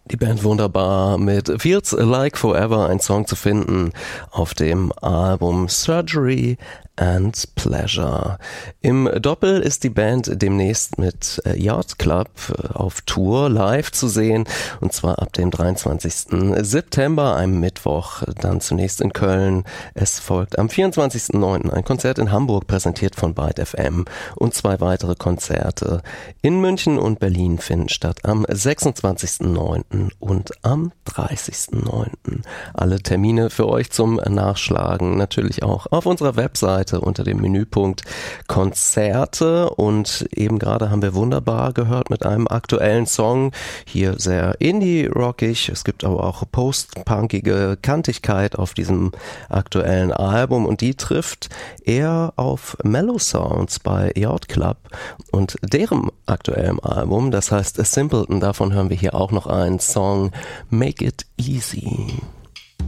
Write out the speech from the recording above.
Die Band Wunderbar mit Feels Like Forever, ein Song zu finden auf dem Album Surgery and Pleasure. Im Doppel ist die Band demnächst mit Yacht Club auf Tour live zu sehen, und zwar ab dem 23. September, einem Mittwoch, dann zunächst in Köln. Es folgt am 24.09. ein Konzert in Hamburg, präsentiert von Byte FM, und 2 weitere Konzerte in München und Berlin finden statt am 26.09. und am 30.09. Alle Termine für euch zum Nachschlagen natürlich auch auf unserer Webseite unter dem Menüpunkt Konzerte, und eben gerade haben wir Wunderbar gehört mit einem aktuellen Song, hier sehr indie-rockig, es gibt aber auch post-punkige Kantigkeit auf diesem aktuellen Album, und die trifft eher auf Mellow Sounds bei Yacht Club und deren aktuellem Album, das heißt A Simpleton. Davon hören wir hier auch noch einen Song, Make It Easy.